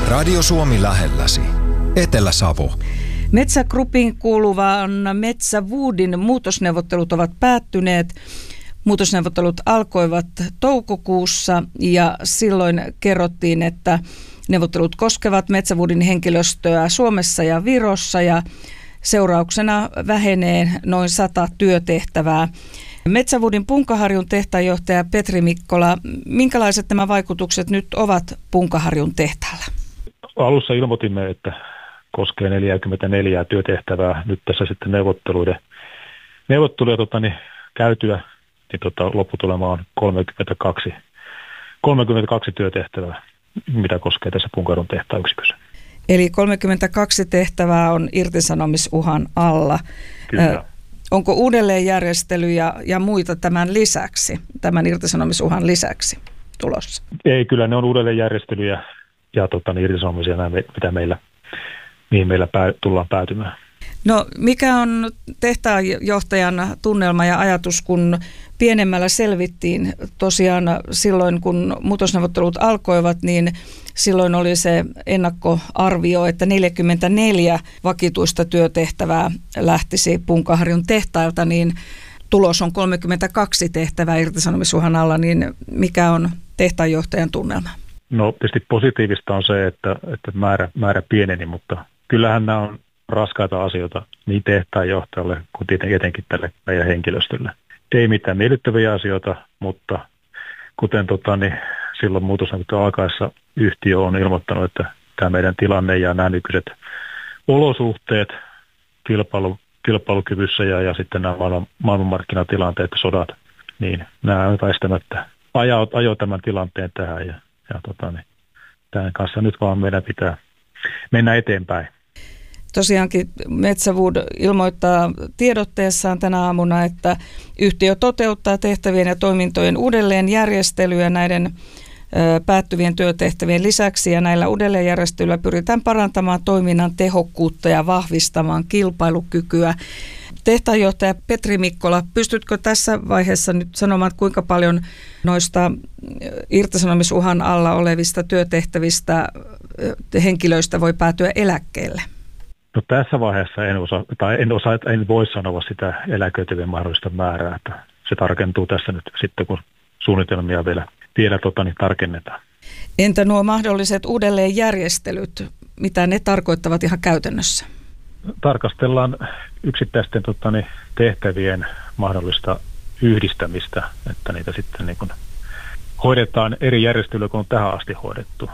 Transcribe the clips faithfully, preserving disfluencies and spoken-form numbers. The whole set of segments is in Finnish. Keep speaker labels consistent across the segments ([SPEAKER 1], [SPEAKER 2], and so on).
[SPEAKER 1] Radio Suomi lähelläsi. Etelä-Savo.
[SPEAKER 2] Metsä Groupin kuuluvan Metsä Woodin muutosneuvottelut ovat päättyneet. Muutosneuvottelut alkoivat toukokuussa ja silloin kerrottiin, että neuvottelut koskevat Metsä Woodin henkilöstöä Suomessa ja Virossa ja seurauksena vähenee noin sata työtehtävää. Metsä Woodin Punkaharjun tehtaanjohtaja Petri Mikkola, minkälaiset nämä vaikutukset nyt ovat Punkaharjun tehtaalla?
[SPEAKER 3] Alussa ilmoitimme, että koskee neljäkymmentäneljä työtehtävää. Nyt tässä sitten neuvotteluiden, neuvotteluja tota, niin, käytyä, niin tota, lopputulema on kolmekymmentäkaksi, kolmekymmentäkaksi työtehtävää, mitä koskee tässä Punkaharjun tehtaayksikössä.
[SPEAKER 2] Eli kolmekymmentäkaksi tehtävää on irtisanomisuhan alla.
[SPEAKER 3] Kyllä.
[SPEAKER 2] Ö, onko uudelleenjärjestelyjä ja muita tämän lisäksi, tämän irtisanomisuhan lisäksi tulossa?
[SPEAKER 3] Ei, kyllä ne on uudelleenjärjestelyjä ja tota, niin irtisanomisia, mitä meillä, mihin meillä pää, tullaan päätymään.
[SPEAKER 2] No mikä on tehtaanjohtajan tunnelma ja ajatus, kun pienemmällä selvittiin tosiaan silloin, kun muutosneuvottelut alkoivat, niin silloin oli se ennakkoarvio, että neljäkymmentäneljä vakituista työtehtävää lähtisi Punkaharjun tehtailta, niin tulos on kolmekymmentäkaksi tehtävää irtisanomisuhan alla, niin mikä on tehtaanjohtajan tunnelma?
[SPEAKER 3] No tietysti positiivista on se, että, että määrä, määrä pieneni, mutta kyllähän nämä on raskaita asioita niin tehtaanjohtajalle kuin etenkin tälle meidän henkilöstölle. Ei mitään miellyttäviä asioita, mutta kuten tota, niin silloin muutosneuvottelun alkaessa yhtiö on ilmoittanut, että tämä meidän tilanne ja nämä nykyiset olosuhteet kilpailu, kilpailukyvyssä ja, ja sitten nämä maailman, maailmanmarkkinatilanteet ja sodat, niin nämä on väistämättä ajoi, ajoi tämän tilanteen tähän ja, ja tota, niin, tämän kanssa nyt vaan meidän pitää mennä eteenpäin.
[SPEAKER 2] Tosiaankin Metsä Wood ilmoittaa tiedotteessaan tänä aamuna, että yhtiö toteuttaa tehtävien ja toimintojen uudelleenjärjestelyä näiden ö, päättyvien työtehtävien lisäksi, ja näillä uudelleenjärjestelyillä pyritään parantamaan toiminnan tehokkuutta ja vahvistamaan kilpailukykyä. Tehtaanjohtaja Petri Mikkola, pystytkö tässä vaiheessa nyt sanomaan, kuinka paljon noista irtisanomisuhan alla olevista työtehtävistä henkilöistä voi päätyä eläkkeelle?
[SPEAKER 3] No tässä vaiheessa en osaa, tai en osaa, en voi sanoa sitä eläköityvien mahdollista määrää, että se tarkentuu tässä nyt sitten, kun suunnitelmia vielä, vielä tota, niin tarkennetaan.
[SPEAKER 2] Entä nuo mahdolliset uudelleenjärjestelyt, mitä ne tarkoittavat ihan käytännössä?
[SPEAKER 3] Tarkastellaan yksittäisten tota, niin, tehtävien mahdollista yhdistämistä, että niitä sitten niin kun hoidetaan eri järjestelyä kuin on tähän asti hoidettu.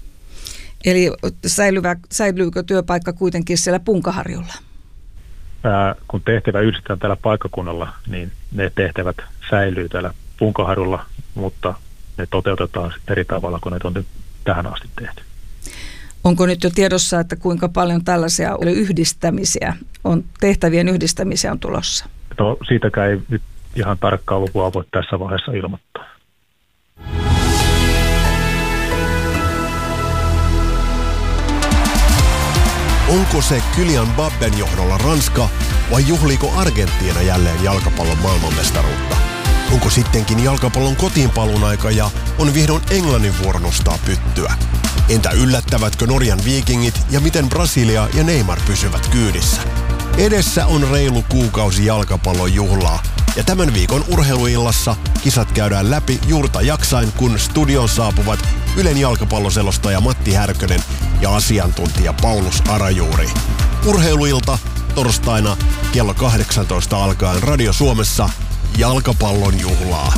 [SPEAKER 2] Eli säilyvä, säilyykö työpaikka kuitenkin siellä Punkaharjulla?
[SPEAKER 3] Ää, kun tehtävä yhdistetään täällä paikkakunnalla, niin ne tehtävät säilyy täällä Punkaharjulla, mutta ne toteutetaan sitten eri tavalla kuin ne on nyt tähän asti tehty.
[SPEAKER 2] Onko nyt jo tiedossa, että kuinka paljon tällaisia yhdistämisiä on, tehtävien yhdistämisiä on tulossa?
[SPEAKER 3] No siitäkään ei nyt ihan tarkkaa lukua voi tässä vaiheessa ilmoittaa.
[SPEAKER 4] Onko se Kylian Mbappen johdolla Ranska vai juhliiko Argentiina jälleen jalkapallon maailmanmestaruutta? Onko sittenkin jalkapallon kotiinpaluun aika ja on vihdoin Englannin vuoro nostaa pyttyä? Entä yllättävätkö Norjan Vikingit ja miten Brasilia ja Neymar pysyvät kyydissä? Edessä on reilu kuukausi jalkapallon juhlaa ja tämän viikon urheiluillassa kisat käydään läpi juurta jaksain, kun studion saapuvat Ylen jalkapalloselostaja Matti Härkönen ja asiantuntija Paulus Arajuuri. Urheiluilta torstaina kello kahdeksantoista alkaen Radio Suomessa jalkapallon juhlaa.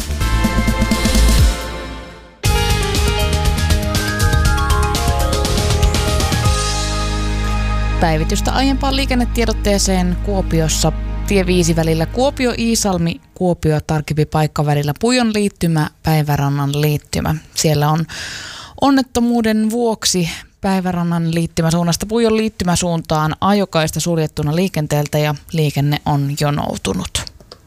[SPEAKER 5] Päivitystä aiempaan liikennetiedotteeseen Kuopiossa tie viisi välillä Kuopio-Iisalmi, Kuopio tarkempi paikka välillä Pujon liittymä, Päivärannan liittymä. Siellä on onnettomuuden vuoksi Päivärannan liittymäsuunnasta Pujon liittymäsuuntaan ajokaista suljettuna liikenteeltä ja liikenne on jonoutunut.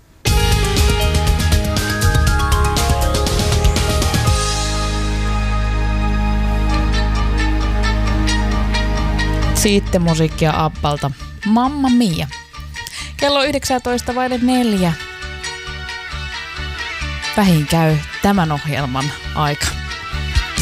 [SPEAKER 5] Sitten musiikkia Abbalta. Mamma Mia. Kello yhdeksäntoista vaille neljä. Vähin käy tämän ohjelman aika.